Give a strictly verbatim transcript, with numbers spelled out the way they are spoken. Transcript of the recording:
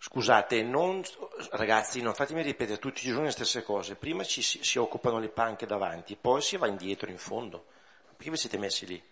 Scusate, non, ragazzi, non fatemi ripetere tutti i giorni le stesse cose. Prima ci si, si occupano le panche davanti, poi si va indietro in fondo. Perché vi siete messi lì?